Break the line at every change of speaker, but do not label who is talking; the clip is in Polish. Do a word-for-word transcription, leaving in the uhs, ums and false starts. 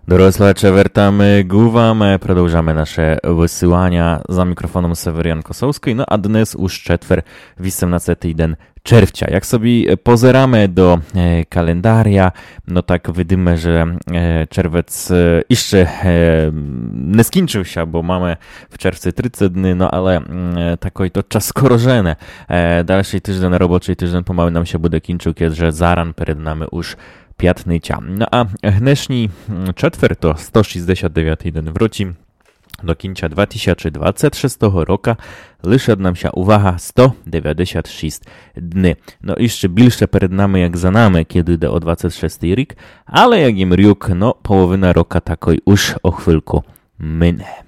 Doroslacze, wертamy głowami, продовжamy nasze wysyłania za mikrofonem Sewerian Kosowski, no a dnes już четвер, osiemnastego dzień czerwca. Jak sobie pozeramy do e, kalendaria, no tak widzimy, że e, czerwiec e, jeszcze e, nie skończył się, bo mamy w czerwcu trzydzieści dni, no ale e, takoj to czas skorożene. E, dalszy tydzień, roboczy tydzień pomału nam się bude kończył, kiedy zaran przed nami już piatnycia. No a dnešní četver to sto šesťdesiat deviaty den wróci do końca dwa tysiące dwudziestego szóstego roku, liczy nam się, uwaga, sto dziewięćdziesiąt sześć dni. No jeszcze bliższe przed nami jak za nami, kiedy idę o dwudziesty szósty rok, ale jak im rok, no połowina roka takoj już o chwilku minie.